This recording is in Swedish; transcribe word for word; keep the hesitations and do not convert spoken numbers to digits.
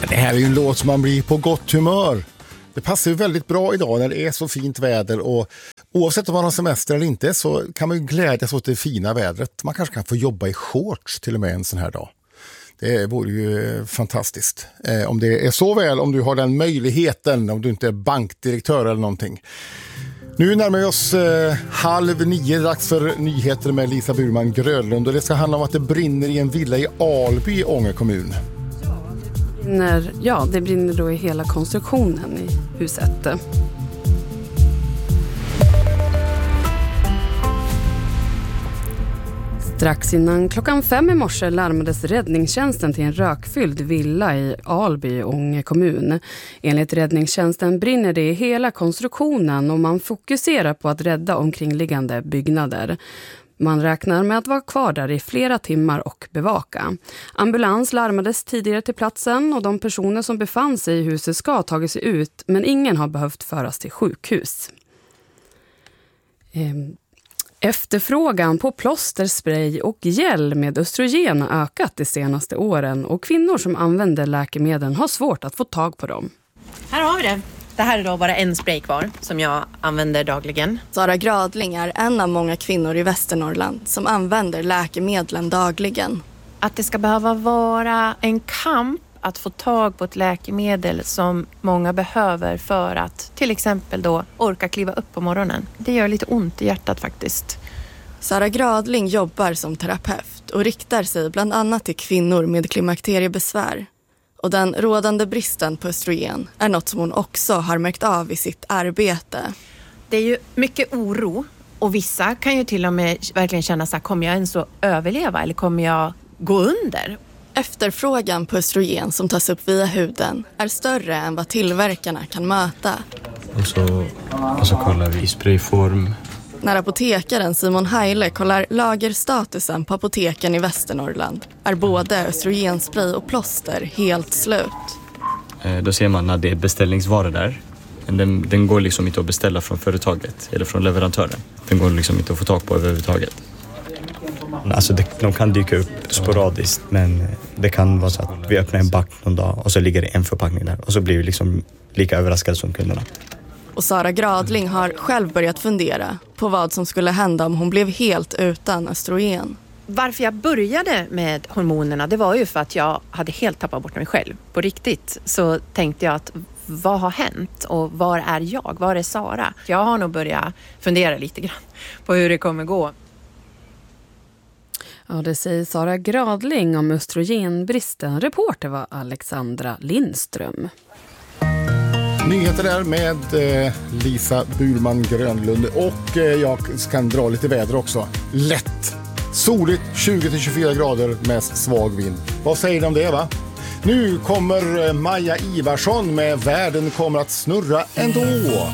Det här är ju en låt som man blir på gott humör. Det passar ju väldigt bra idag när det är så fint väder, och oavsett om man har semester eller inte så kan man ju glädjas åt det fina vädret. Man kanske kan få jobba i shorts till och med en sån här dag. Det vore ju fantastiskt. Eh, om det är så väl, om du har den möjligheten, om du inte är bankdirektör eller någonting. Nu närmar vi oss eh, halv nio, dags för nyheter med Lisa Burman Grönlund, och det ska handla om att det brinner i en villa i Alby i Ånge kommun. När, ja, det brinner då i hela konstruktionen i huset. Strax innan klockan fem i morse larmades räddningstjänsten till en rökfylld villa i Alby i Ånge kommun. Enligt räddningstjänsten brinner det i hela konstruktionen och man fokuserar på att rädda omkringliggande byggnader. Man räknar med att vara kvar där i flera timmar och bevaka. Ambulans larmades tidigare till platsen och de personer som befann sig i huset ska ha tagit sig ut, men ingen har behövt föras till sjukhus. Efterfrågan på plåster, spray och gel med östrogen har ökat de senaste åren, och kvinnor som använder läkemedel har svårt att få tag på dem. Här har vi det. Det här är då bara en spray kvar som jag använder dagligen. Sara Gradling är en av många kvinnor i Västernorrland som använder läkemedlen dagligen. Att det ska behöva vara en kamp att få tag på ett läkemedel som många behöver för att till exempel då orka kliva upp på morgonen. Det gör lite ont i hjärtat faktiskt. Sara Gradling jobbar som terapeut och riktar sig bland annat till kvinnor med klimakteriebesvär. Och den rådande bristen på östrogen är något som hon också har märkt av i sitt arbete. Det är ju mycket oro, och vissa kan ju till och med verkligen känna så här: kommer jag ens att överleva eller kommer jag gå under? Efterfrågan på östrogen som tas upp via huden är större än vad tillverkarna kan möta. Och så, och så kollar vi i sprayform. När apotekaren Simon Heile kollar lagerstatusen på apoteken i Västernorrland är både östrogenspray och plåster helt slut. Då ser man när det är beställningsvaror där. Den, den går liksom inte att beställa från företaget eller från leverantören. Den går liksom inte att få tag på överhuvudtaget. Alltså det, de kan dyka upp sporadiskt, men det kan vara så att vi öppnar en back någon dag och så ligger det en förpackning där. Och så blir vi liksom lika överraskade som kunderna. Och Sara Gradling har själv börjat fundera på vad som skulle hända om hon blev helt utan östrogen. Varför jag började med hormonerna, det var ju för att jag hade helt tappat bort mig själv. På riktigt så tänkte jag att vad har hänt och var är jag? Var är Sara? Jag har nog börjat fundera lite grann på hur det kommer gå. Ja, det säger Sara Gradling om östrogenbristen. Reporter var Alexandra Lindström. Nyheter där med eh, Lisa Burman Grönlund, och eh, jag kan dra lite väder också. Lätt, soligt, tjugo till tjugofyra grader med svag vind. Vad säger de om det, va? Nu kommer eh, Maja Ivarsson med Världen kommer att snurra ändå.